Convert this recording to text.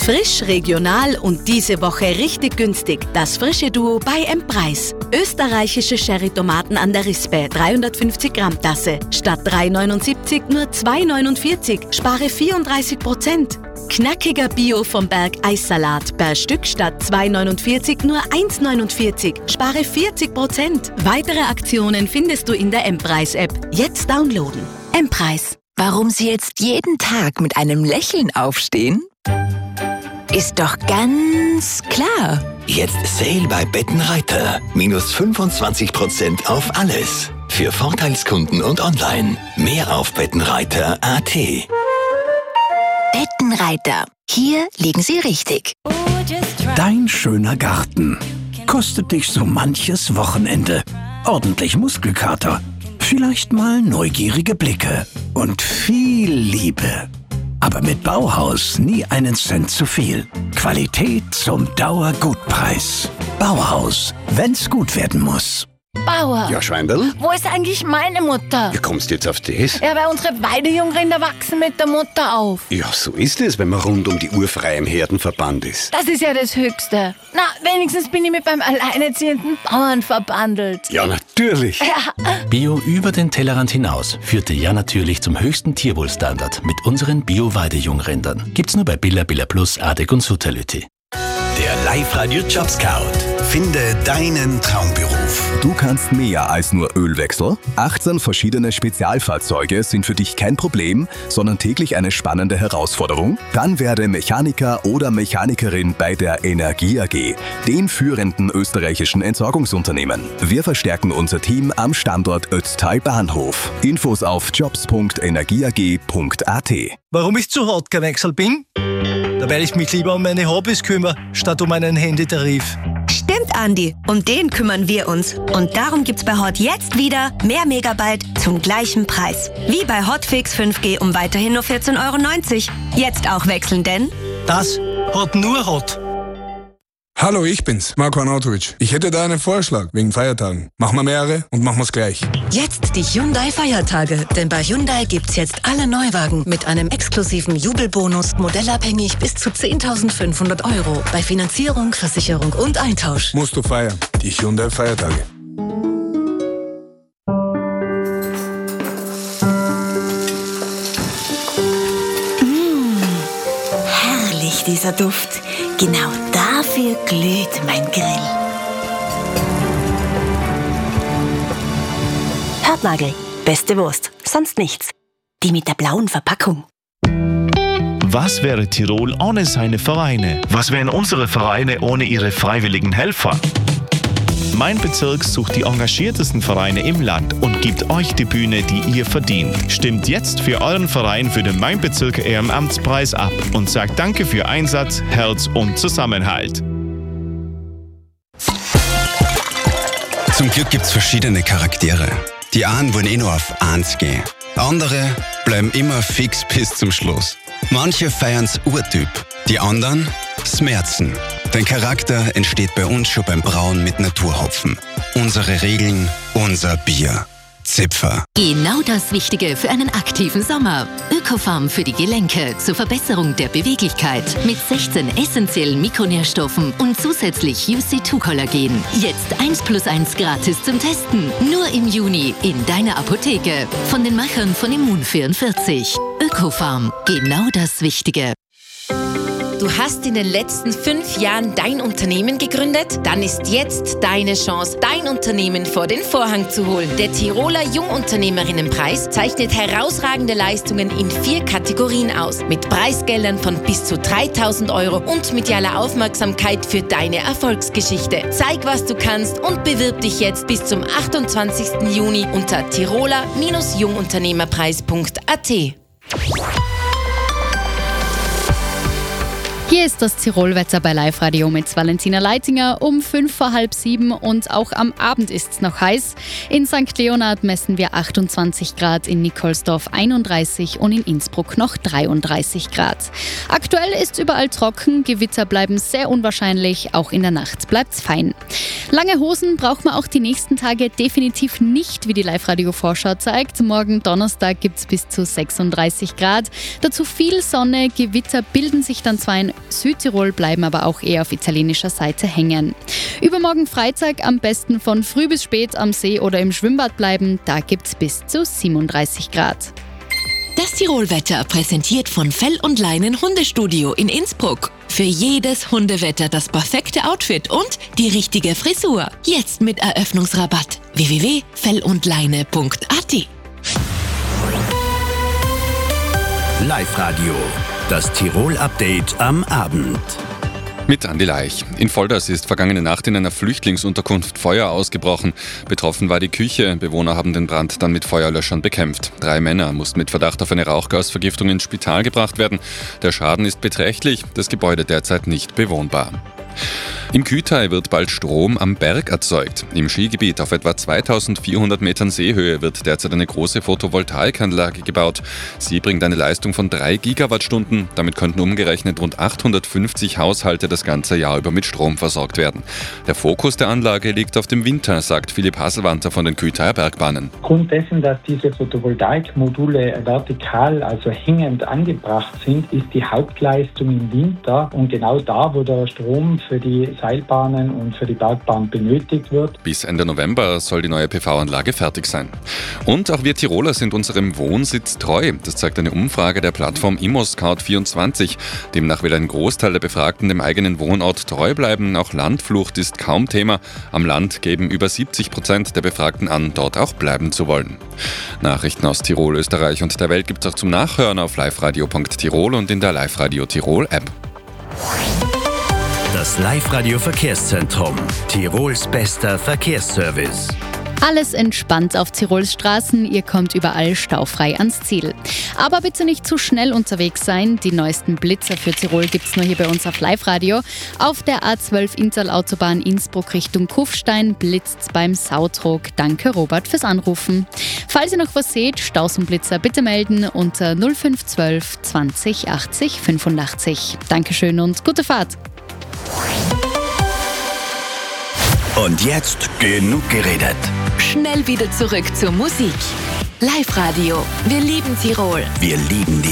Frisch, regional und diese Woche richtig günstig. Das frische Duo bei M-Preis. Österreichische Sherry-Tomaten an der Rispe, 350 Gramm Tasse. Statt 3,79 nur 2,49. Spare 34%. Knackiger Bio vom Berg Eissalat. Per Stück statt 2,49 nur 1,49. Spare 40%. Weitere Aktionen findest du in der M-Preis-App. Jetzt downloaden. M-Preis. Warum Sie jetzt jeden Tag mit einem Lächeln aufstehen? Ist doch ganz klar. Jetzt Sale bei Bettenreiter. Minus 25% auf alles. Für Vorteilskunden und online. Mehr auf bettenreiter.at. Bettenreiter. Hier liegen Sie richtig. Dein schöner Garten kostet dich so manches Wochenende. Ordentlich Muskelkater. Vielleicht mal neugierige Blicke und viel Liebe. Aber mit Bauhaus nie einen Cent zu viel. Qualität zum Dauergutpreis. Bauhaus, wenn's gut werden muss. Bauer. Ja, Schweindl? Wo ist eigentlich meine Mutter? Wie kommst du jetzt auf das? Ja, weil unsere Weidejungrinder wachsen mit der Mutter auf. Ja, so ist es, wenn man rund um die Uhr frei im Herdenverband ist. Das ist ja das Höchste. Na, wenigstens bin ich mit meinem alleinerziehenden Bauern verbandelt. Ja, natürlich. Ja. Bio über den Tellerrand hinaus führte ja natürlich zum höchsten Tierwohlstandard mit unseren Bio-Weidejungrindern. Gibt's nur bei Billa Plus, Adek und Sutterlütti. Der Live-Radio Job Scout. Finde deinen Traumberuf. Du kannst mehr als nur Ölwechsel. 18 verschiedene Spezialfahrzeuge sind für dich kein Problem, sondern täglich eine spannende Herausforderung. Dann werde Mechaniker oder Mechanikerin bei der Energie AG, dem führenden österreichischen Entsorgungsunternehmen. Wir verstärken unser Team am Standort Ötztal Bahnhof. Infos auf jobs.energieag.at. Warum ich zu hart gewechselt bin? Weil ich mich lieber um meine Hobbys kümmere, statt um einen Handytarif. Stimmt, Andi. Um den kümmern wir uns. Und darum gibt's bei Hot jetzt wieder mehr Megabyte zum gleichen Preis. Wie bei Hotfix 5G um weiterhin nur 14,90 €. Jetzt auch wechseln, denn Das hat nur Hot. Hallo, ich bin's, Marco Arnautovic. Ich hätte da einen Vorschlag wegen Feiertagen. Machen wir mehrere und machen wir's gleich. Jetzt die Hyundai-Feiertage. Denn bei Hyundai gibt's jetzt alle Neuwagen mit einem exklusiven Jubelbonus, modellabhängig bis zu 10.500 €. Bei Finanzierung, Versicherung und Eintausch. Musst du feiern. Die Hyundai-Feiertage. herrlich dieser Duft. Genau dafür glüht mein Grill. Hörtnagel, beste Wurst, sonst nichts. Die mit der blauen Verpackung. Was wäre Tirol ohne seine Vereine? Was wären unsere Vereine ohne ihre freiwilligen Helfer? Mein Bezirk sucht die engagiertesten Vereine im Land und gibt euch die Bühne, die ihr verdient. Stimmt jetzt für euren Verein für den Mein Bezirk Ehrenamtspreis ab und sagt Danke für Einsatz, Herz und Zusammenhalt. Zum Glück gibt's verschiedene Charaktere. Die einen wollen nur auf 1 gehen. Andere bleiben immer fix bis zum Schluss. Manche feiern's Urtyp, die anderen Smerzen. Dein Charakter entsteht bei uns schon beim Brauen mit Naturhopfen. Unsere Regeln, unser Bier. Zipfer. Genau das Wichtige für einen aktiven Sommer. Ökofarm für die Gelenke zur Verbesserung der Beweglichkeit mit 16 essentiellen Mikronährstoffen und zusätzlich UC2-Kollagen. Jetzt 1+1 gratis zum Testen. Nur im Juni in deiner Apotheke. Von den Machern von Immun44. Ökofarm. Genau das Wichtige. Du hast in den letzten 5 Jahren dein Unternehmen gegründet? Dann ist jetzt deine Chance, dein Unternehmen vor den Vorhang zu holen. Der Tiroler Jungunternehmerinnenpreis zeichnet herausragende Leistungen in 4 Kategorien aus. Mit Preisgeldern von bis zu 3.000 € und medialer Aufmerksamkeit für deine Erfolgsgeschichte. Zeig, was du kannst und bewirb dich jetzt bis zum 28. Juni unter tiroler-jungunternehmerpreis.at. Hier ist das Tirolwetter bei Live Radio mit Valentina Leitinger um 6:05 und auch am Abend ist es noch heiß. In St. Leonhard messen wir 28 Grad, in Nikolsdorf 31 und in Innsbruck noch 33 Grad. Aktuell ist es überall trocken, Gewitter bleiben sehr unwahrscheinlich, auch in der Nacht bleibt es fein. Lange Hosen braucht man auch die nächsten Tage definitiv nicht, wie die Live Radio Vorschau zeigt. Morgen Donnerstag gibt es bis zu 36 Grad, dazu viel Sonne, Gewitter bilden sich dann zwar in Südtirol bleiben aber auch eher auf italienischer Seite hängen. Übermorgen Freitag am besten von früh bis spät am See oder im Schwimmbad bleiben. Da gibt's bis zu 37 Grad. Das Tirolwetter präsentiert von Fell und Leinen Hundestudio in Innsbruck. Für jedes Hundewetter das perfekte Outfit und die richtige Frisur. Jetzt mit Eröffnungsrabatt. www.fellundleine.at. Live-Radio, das Tirol-Update am Abend. Mit Andi Leich. In Volders ist vergangene Nacht in einer Flüchtlingsunterkunft Feuer ausgebrochen. Betroffen war die Küche. Bewohner haben den Brand dann mit Feuerlöschern bekämpft. 3 Männer mussten mit Verdacht auf eine Rauchgasvergiftung ins Spital gebracht werden. Der Schaden ist beträchtlich, das Gebäude derzeit nicht bewohnbar. Im Kühtai wird bald Strom am Berg erzeugt. Im Skigebiet auf etwa 2400 Metern Seehöhe wird derzeit eine große Photovoltaikanlage gebaut. Sie bringt eine Leistung von 3 Gigawattstunden. Damit könnten umgerechnet rund 850 Haushalte das ganze Jahr über mit Strom versorgt werden. Der Fokus der Anlage liegt auf dem Winter, sagt Philipp Hasselwanter von den Kühtaier Bergbahnen. Aufgrund dessen, dass diese Photovoltaikmodule vertikal, also hängend angebracht sind, ist die Hauptleistung im Winter und genau da, wo der Strom für die Seilbahnen und für die Bergbahn benötigt wird. Bis Ende November soll die neue PV-Anlage fertig sein. Und auch wir Tiroler sind unserem Wohnsitz treu. Das zeigt eine Umfrage der Plattform ImmoScout24. Demnach will ein Großteil der Befragten dem eigenen Wohnort treu bleiben. Auch Landflucht ist kaum Thema. Am Land geben über 70% der Befragten an, dort auch bleiben zu wollen. Nachrichten aus Tirol, Österreich und der Welt gibt es auch zum Nachhören auf liveradio.tirol und in der Live-Radio Tirol App. Das Live-Radio-Verkehrszentrum. Tirols bester Verkehrsservice. Alles entspannt auf Tirols Straßen, ihr kommt überall staufrei ans Ziel. Aber bitte nicht zu schnell unterwegs sein, die neuesten Blitzer für Tirol gibt's nur hier bei uns auf Live-Radio. Auf der A12 Interlautobahn Innsbruck Richtung Kufstein blitzt's beim Sautrog. Danke Robert fürs Anrufen. Falls ihr noch was seht, Staus und Blitzer bitte melden unter 0512 20 80 85. Dankeschön und gute Fahrt. Und jetzt genug geredet. Schnell wieder zurück zur Musik. Live-Radio. Wir lieben Tirol. Wir lieben die